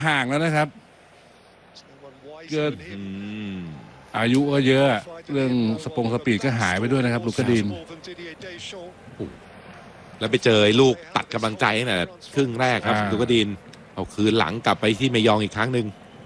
ห่างแล้วนะครับเกิดอายุก็เยอะเรื่องสปีดก็หายไปด้วยนะครับลูกกระดินแล้วไปเจอลูกตัดกำลังใจเนี่ยครึ่งแรกครับลูกกระดินเอาคืนหลังกลับไปที่เมยองอีกครั้งหนึ่ง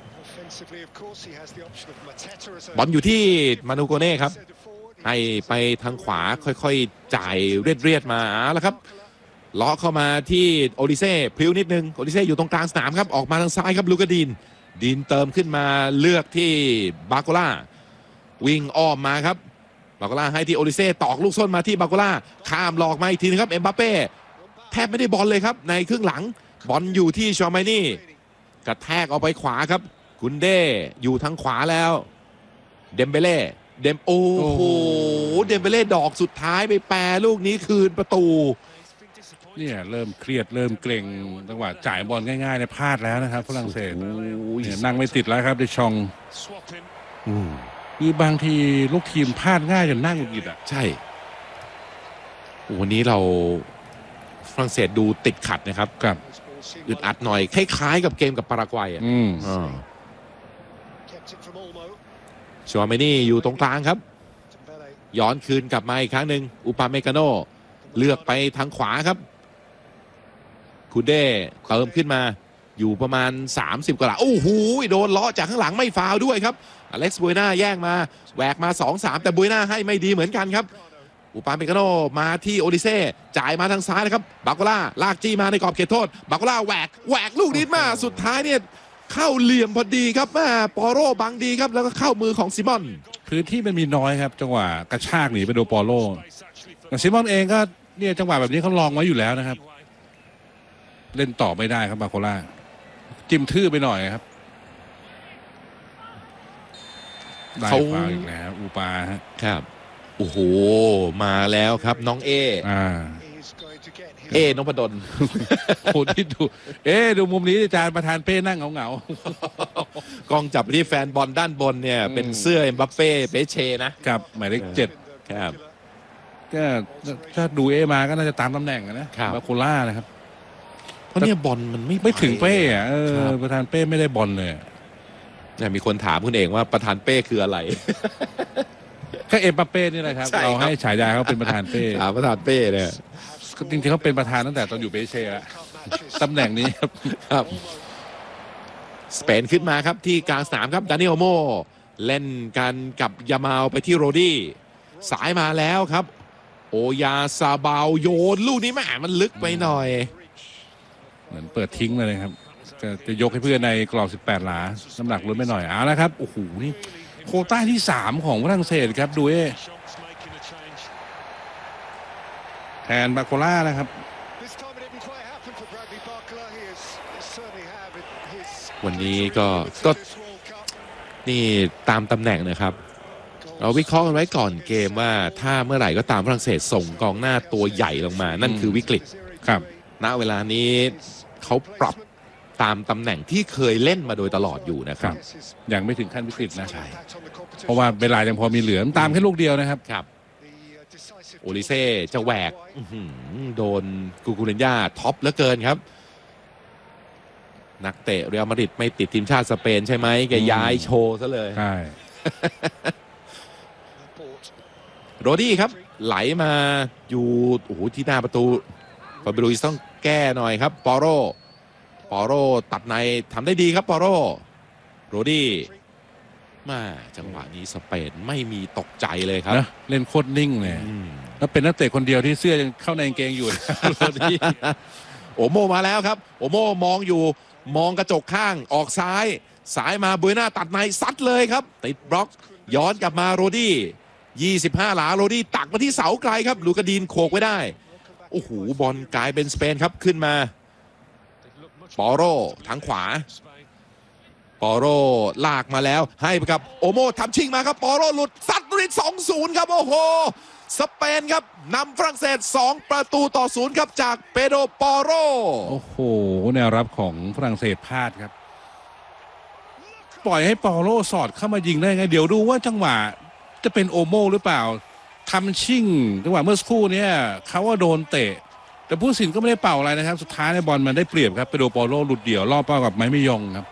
บอลอยู่ที่มานูโกเน่ครับให้ไปทางขวาค่อยๆจ่ายเรียดมาแล้วครับล้อเข้ามาที่โอดิเซ่พลิ้วนิดนึงโอดิเซ่อยู่ตรงกลางสนามครับออกมาทางซ้ายครับลูกดินเติมขึ้นมาเลือกที่บาโกล่าวิ่งอ้อมมาครับบาโกล่าให้ที่โอดิเซ่ตอกลูกส้นมาที่บาโกล่าข้ามหลอกมาอีกทีนึงครับเอ็มบัปเป้แทบไม่ได้บอลเลยครับในครึ่งหลังบอลอยู่ที่ชอไมนี่กระแทกออกไปขวาครับกุนเด้อยู่ทางขวาแล้วเดมเบเล่โอ้โหเดมเบเล่ดอกสุดท้ายไปแปรลูกนี้คืนประตูเนี่ยเริ่มเครียดเริ่มเกรงจังหวะจ่ายบอลง่ายๆเนี่ยพลาดแล้วนะครับฝรั่งเศสเนี่ยนั่งไม่ติดแล้วครับเดชองคือบางทีลูกทีมพลาดง่ายจนนั่งหงุดหงิดอ่ะใช่วันนี้เราฝรั่งเศสดูติดขัดนะครับครับอึดอัดหน่อยคล้ายๆกับเกมกับปารากวัยอ่ะชัวเมนี่อยู่ตรงกลางครับย้อนคืนกลับมาอีกครั้งหนึ่งอุปาเมกาโนเลือกไปทางขวาครับคูเด้เติมขึ้นมาอยู่ประมาณ30กว่าหลาโอ้โหโดนล้อจากข้างหลังไม่ฟาวด้วยครับอเล็กซ์บุยนาแย่งมาแหวกมา 2-3 แต่บุยนาให้ไม่ดีเหมือนกันครับอุปาเมกาโนมาที่โอดิเซ่จ่ายมาทางซ้ายนะครับบาโกล่าลากจี้มาในกรอบเขตโทษบาโกล่าแหวกลูกนี้มาสุดท้ายเนี่ยเข้าเหลี่ยมพอดีครับแม่ปอโร่บังดีครับแล้วก็เข้ามือของซิมอนพื้นที่มันมีน้อยครับจังหวะกระชากหนีไปโดนปอโร่ซิมอนเองก็เนี่ยจังหวะแบบนี้เขาลองไว้อยู่แล้วนะครับเล่นต่อไม่ได้ครับบาโคล่าจิ้มทื่อไปหน่อยครับได้ฟาวอีกแล้วอูปาครับโอ้โหมาแล้วครับน้องเอนพดลโอ้ที่ดูดูมุมนี้อาจารย์ประธานเป้นั่งเหงากล้องจับที่แฟนบอลด้านบนเนี่ยเป็นเสื้อเอ็มบัปเป้เปเช่นะครับหมายเลข7 ครับก็ถ้าดูมาก็น่าจะตามตำแหน่งนะบาโคล่านะครับเพราะเนี่ยบอลมันไม่ถึงเป้อะประธานเป้ไม่ได้บอลเลยเนี่ยมีคนถามคุณเองว่าประธานเป้คืออะไรก็เอ็มบัปเป้นี่แหละครับเราให้ฉายาเขาเป็นประธานเป้ประธานเป้เนี่ยจริงๆเขาเป็นประธานตั้งแต่ตอนอยู่เปเช่แล้วตำแหน่งนี้ครับสเปนขึ้นมาครับที่กลางสนามครับดานิโอโมเล่นกันกับยามาลไปที่โรดี้สายมาแล้วครับโอยาซาบาวโยนลูกนี้แม่มันลึกไปหน่อยเหมือนเปิดทิ้งเลยครับจะยกให้เพื่อนในกรอบ18 หลาน้ำหนักลดไม่หน่อยเอาละครับโอ้โหนี่โควต้าที่3ของฝรั่งเศสครับดูแทนบาโคล่านะครับวันนี้ก็นี่ตามตำแหน่งนะครับเราวิเคราะห์กันไว้ก่อนเกมว่าถ้าเมื่อไหร่ก็ตามฝรั่งเศสส่งกองหน้าตัวใหญ่ลงมานั่นคือวิกฤตครับณเวลานี้เขาปรับตามตำแหน่งที่เคยเล่นมาโดยตลอดอยู่นะครับยังไม่ถึงขั้นวิกฤตนะเพราะว่าเวลายังพอมีเหลือตามแค่ลูกเดียวนะครับโอลิเซ่จะแหวกโดนกูเรนญ่าท็อปเหลือเกินครับนักเตะเรอัลมาดริดไม่ติดทีมชาติสเปนใช่ไหมแกย้ายโชว์ซะเลยใช่โรดี้ครับไหลมาอยู่โอ้โหที่หน้าประตูฟาบิโรอิสต้องแก้หน่อยครับปอโร่ตัดในทำได้ดีครับปอโรดี้มาจังหวะนี้สเปนไม่มีตกใจเลยครับเล่นโคตรนิ่งเลยแล้วเป็นนักเตะคนเดียวที่เสื้อยังเข้าในกางเกงอยู่โอโมมาแล้วครับโอโมมองอยู่มองกระจกข้างออกซ้ายมาบุยนาตัดในซัดเลยครับติดบล็อกย้อนกลับมาโรดี้25 หลาโรดี้ตักมาที่เสาไกลครับลูกดินโขกไว้ได้โอ้โหบอลกลายเป็นสเปนครับขึ้นมาปอโร่ทางขวาปอโร่ลากมาแล้วให้ไปกับโอโมทำชิงมาครับปอโร่หลุดซัดริด 2-0 ครับโอ้โหสเปนครับนำฝรั่งเศส2-0ครับจากเปโดรปอโร่โอ้โหแนวรับของฝรั่งเศสพลาดครับปล่อยให้ปอโร่สอดเข้ามายิงได้ไงเดี๋ยวดูว่าจังหวะจะเป็นโอโมหรือเปล่าทำชิ่งจังหวะเมื่อสักครู่นี้เขาว่าโดนเตะแต่ผู้ตัดสินก็ไม่ได้เป่าอะไรนะครับสุดท้ายในบอลมันได้เปรียบครับเปโดรปอโร่หลุดเดี่ยวล่อเป้ากับไม้ไม่ยองครับ